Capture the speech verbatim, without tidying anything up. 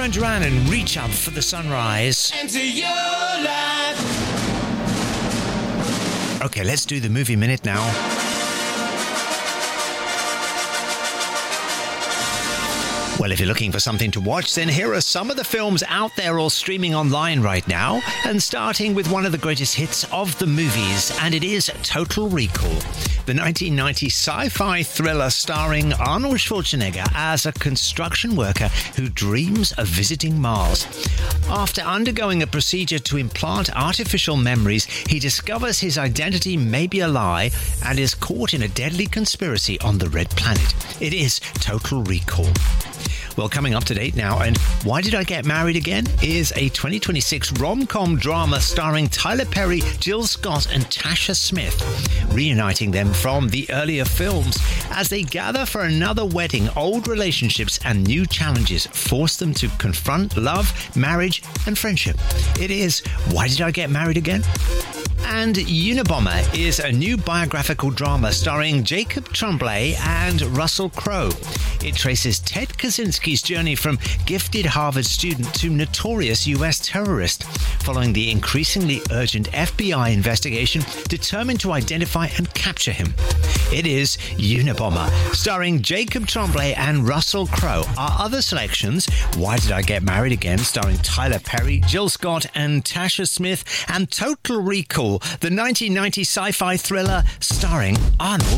Duran Duran and Reach Up for the Sunrise. Into your life. Okay, let's do the movie minute now. Well, if you're looking for something to watch, then here are some of the films out there or streaming online right now. And starting with one of the greatest hits of the movies, and it is Total Recall, the nineteen ninety sci-fi thriller starring Arnold Schwarzenegger as a construction worker who dreams of visiting Mars. After undergoing a procedure to implant artificial memories, he discovers his identity may be a lie and is caught in a deadly conspiracy on the Red Planet. It is Total Recall. Well, coming up to date now, and Why Did I Get Married Again is a twenty twenty-six rom-com drama starring Tyler Perry, Jill Scott and Tasha Smith, reuniting them from the earlier films. As they gather for another wedding, old relationships and new challenges force them to confront love, marriage and friendship. It is Why Did I Get Married Again? And Unabomber is a new biographical drama starring Jacob Tremblay and Russell Crowe. It traces Ted Kaczynski's journey from gifted Harvard student to notorious U S terrorist, following the increasingly urgent F B I investigation determined to identify and capture him. It is Unabomber, starring Jacob Tremblay and Russell Crowe. Our other selections: Why Did I Get Married Again, starring Tyler Perry, Jill Scott and Tasha Smith, and Total Recall, the nineteen ninety sci-fi thriller starring Arnold